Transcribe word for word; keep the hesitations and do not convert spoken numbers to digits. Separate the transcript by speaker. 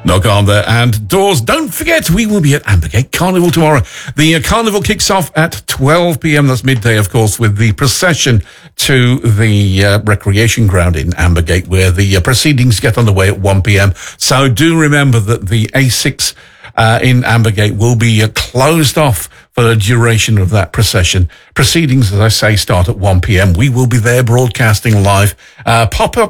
Speaker 1: Knock on there and doors. Don't forget, we will be at Ambergate Carnival tomorrow. The uh, carnival kicks off at twelve p.m. That's midday, of course, with the procession to the uh, recreation ground in Ambergate, where the uh, proceedings get underway at one p.m. So do remember that the A six uh, in Ambergate will be uh, closed off for the duration of that procession. Proceedings, as I say, start at one p.m. We will be there broadcasting live. Uh, pop up